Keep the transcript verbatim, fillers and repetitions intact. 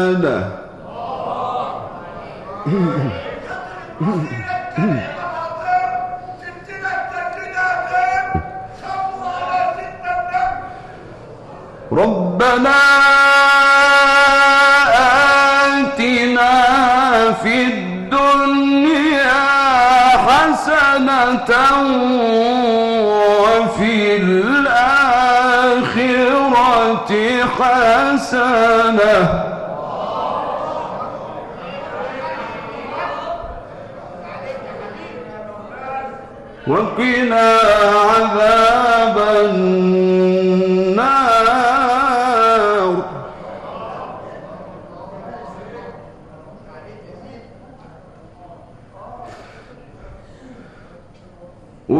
ربنا آتنا في الدنيا حسنة وفي الآخرة حسنة وقنا عذاب